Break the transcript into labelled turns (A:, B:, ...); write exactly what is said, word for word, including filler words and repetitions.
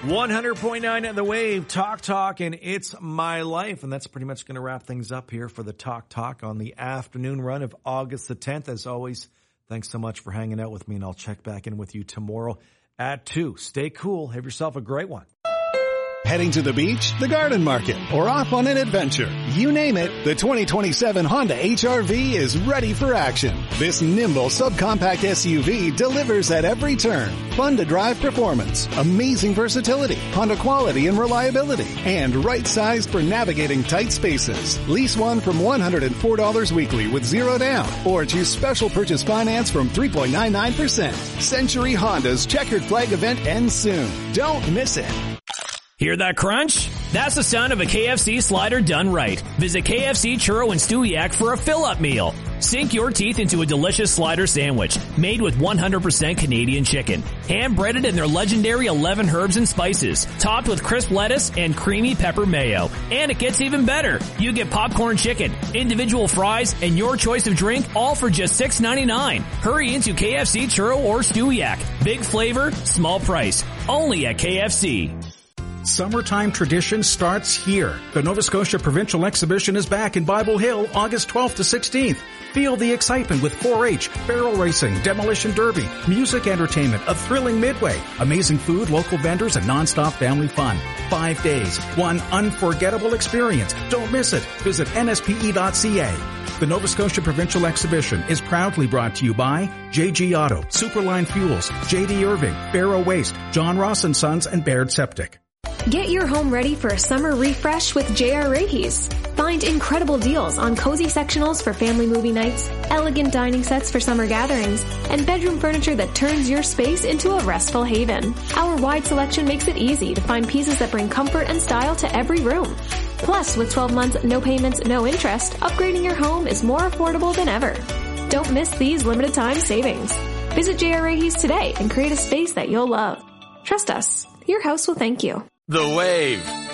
A: one hundred point nine at The Wave, Talk Talk, and It's My Life. And that's pretty much going to wrap things up here for the Talk Talk on the afternoon run of August the tenth. As always, thanks so much for hanging out with me, and I'll check back in with you tomorrow at two. Stay cool. Have yourself a great one.
B: Heading to the beach, the garden market, or off on an adventure. You name it, the twenty twenty-seven Honda H R V is ready for action. This nimble subcompact S U V delivers at every turn. Fun to drive performance, amazing versatility, Honda quality and reliability, and right sized for navigating tight spaces. Lease one from one hundred four dollars weekly with zero down, or choose special purchase finance from three point nine nine percent. Century Honda's Checkered Flag event ends soon. Don't miss it.
C: Hear that crunch? That's the sound of a K F C slider done right. Visit K F C Churro and Stewiacke for a fill-up meal. Sink your teeth into a delicious slider sandwich made with one hundred percent Canadian chicken. Hand-breaded in their legendary eleven herbs and spices, topped with crisp lettuce and creamy pepper mayo. And it gets even better. You get popcorn chicken, individual fries, and your choice of drink, all for just six ninety-nine. Hurry into K F C Churro or Stewiacke. Big flavor, small price. Only at K F C.
D: Summertime tradition starts here. The Nova Scotia Provincial Exhibition is back in Bible Hill August twelfth to sixteenth. Feel the excitement with four H, barrel racing, demolition derby, music entertainment, a thrilling midway, amazing food, local vendors, and nonstop family fun. Five days, one unforgettable experience. Don't miss it. Visit N S P E dot C A. The Nova Scotia Provincial Exhibition is proudly brought to you by J G Auto, Superline Fuels, J D Irving, Barrow Waste, John Ross and Sons, and Baird Septic.
E: Get your home ready for a summer refresh with J R. Rahe's. Find incredible deals on cozy sectionals for family movie nights, elegant dining sets for summer gatherings, and bedroom furniture that turns your space into a restful haven. Our wide selection makes it easy to find pieces that bring comfort and style to every room. Plus, with twelve months, no payments, no interest, upgrading your home is more affordable than ever. Don't miss these limited time savings. Visit J R. Rahe's today and create a space that you'll love. Trust us, your house will thank you.
F: The Wave.